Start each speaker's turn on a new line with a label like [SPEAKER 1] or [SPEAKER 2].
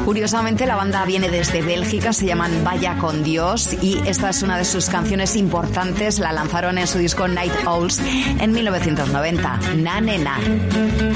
[SPEAKER 1] Curiosamente, la banda viene desde Bélgica, se llaman Vaya con Dios, y esta es una de sus canciones importantes. La lanzaron en su disco Night Owls en 1990, Na Ne Na.